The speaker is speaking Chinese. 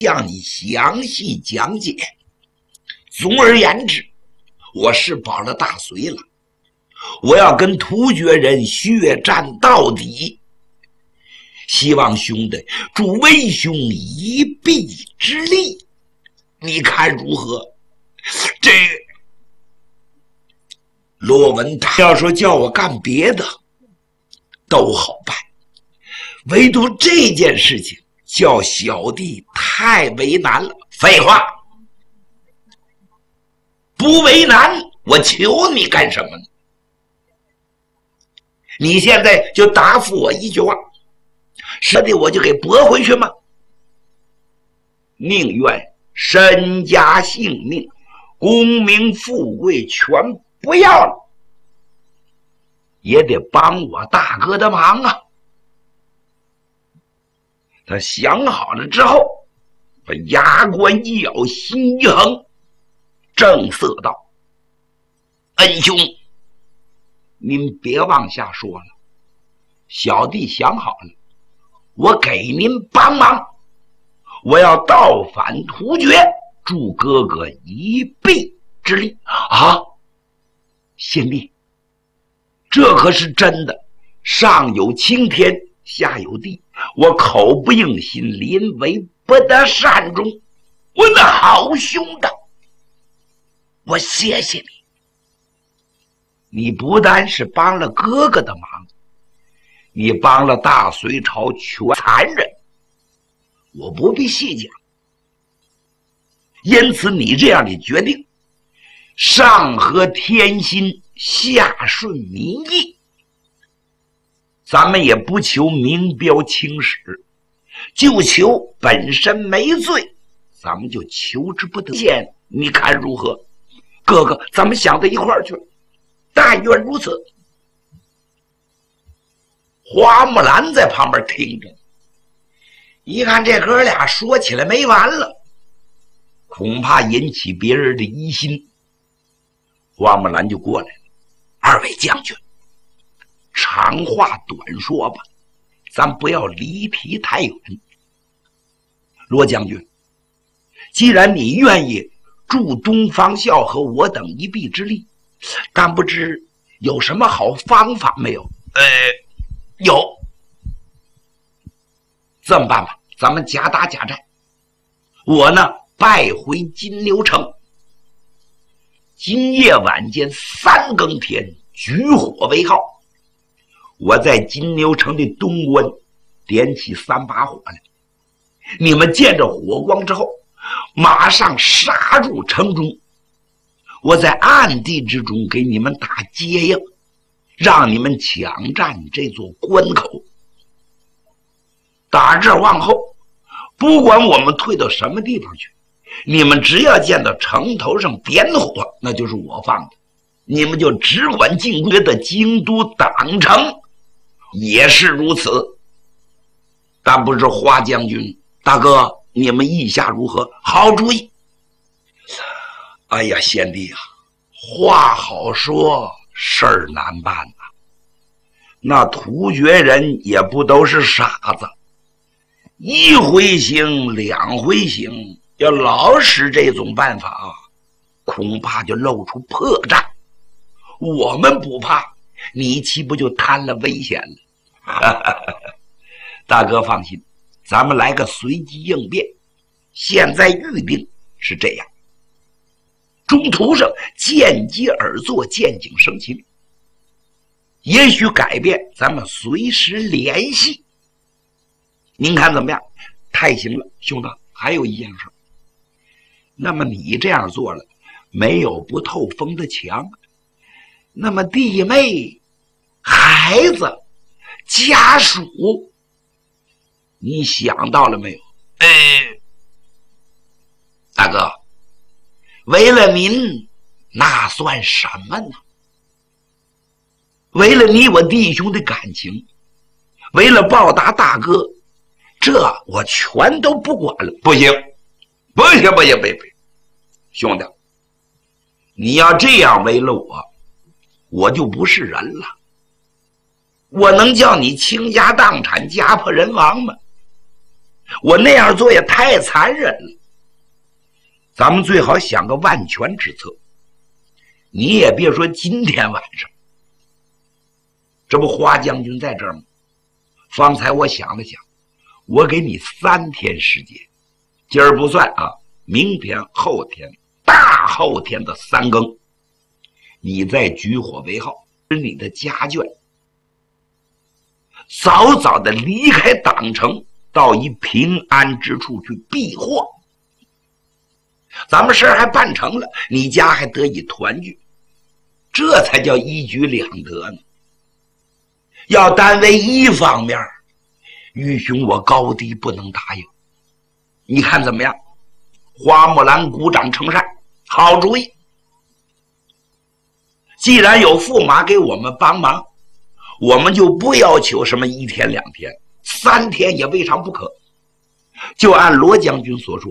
向你详细讲解。总而言之，我是保了大隋了，我要跟突厥人血战到底，希望兄弟助为兄一臂之力，你看如何？这罗文他要说叫我干别的都好办，唯独这件事情叫小弟太为难了。废话，不为难我求你干什么呢？你现在就答复我一句话，是的，我就给驳回去吗？宁愿身家性命、功名富贵全不要了，也得帮我大哥的忙啊。他想好了之后，把牙关一咬，心一横，正色道：恩兄，您别往下说了，小弟想好了，我给您帮忙，我要倒反突厥，助哥哥一臂之力啊！贤弟，这可是真的，上有青天，下有地，我口不应心，临危不得善终。我的好兄弟，我谢谢你。你不但是帮了哥哥的忙，你帮了大隋朝全残人，我不必细讲。因此你这样的决定，上合天心，下顺民意，咱们也不求名标青史，就求本身没罪，咱们就求之不得见，你看如何？哥哥，咱们想到一块儿去，但愿如此。花木兰在旁边听着，一看这哥俩说起来没完了，恐怕引起别人的疑心。花木兰就过来了：二位将军，长话短说吧，咱不要离题太远。罗将军，既然你愿意助东方孝和我等一臂之力，但不知有什么好方法没有？有。这么办吧，咱们假打假寨。我呢，败回金牛城，今夜晚间3更天，举火为号。我在金牛城的东关点起3把火来，你们见着火光之后，马上杀入城中。我在暗地之中给你们打接应，让你们抢占这座关口。打这往后，不管我们退到什么地方去，你们只要见到城头上点火，那就是我放的，你们就只管进攻的京都党城，也是如此。但不知花将军大哥，你们意下如何？好主意。哎呀，贤弟啊，话好说，事儿难办啊。那突厥人也不都是傻子，一回行2回行，要老使这种办法啊，恐怕就露出破绽。我们不怕，你岂不就摊了危险了？大哥放心，咱们来个随机应变。现在预定是这样，中途上见机而作，见景生情。也许改变，咱们随时联系。您看怎么样？太行了，兄弟，还有一件事。那么你这样做了，没有不透风的墙。那么弟妹、孩子、家属，你想到了没有？大哥，为了您，那算什么呢？为了你我弟兄的感情，为了报答大哥，这我全都不管了。不行，不行，兄弟，你要这样为了我，我就不是人了。我能叫你倾家荡产、家破人亡吗？ 我那样做也太残忍了。咱们最好想个万全之策。你也别说今天晚上，这不花将军在这儿吗？方才我想了想，我给你3天时间，今儿不算啊，明天、后天、大后天的3更，你再举火为号，使你的家眷早早的离开党城，到一平安之处去避祸。咱们事儿还办成了，你家还得以团聚，这才叫一举两得呢。要单为一方面，愚兄我高低不能答应。你看怎么样？花木兰鼓掌称善，好主意。既然有驸马给我们帮忙，我们就不要求什么1天2天，3天也未尝不可。就按罗将军所说，